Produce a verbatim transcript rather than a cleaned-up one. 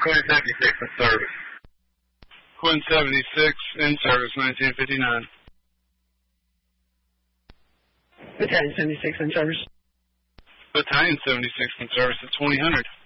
Quinn seventy-six in service. Quinn seventy-six in service, nineteen fifty-nine. Battalion seventy-six in service. Battalion seventy-six in service at twenty hundred.